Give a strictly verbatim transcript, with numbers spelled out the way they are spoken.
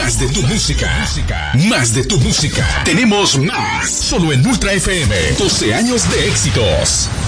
Más de tu música. Más de tu música. Tenemos más. Solo en Ultra F M. doce años de éxitos.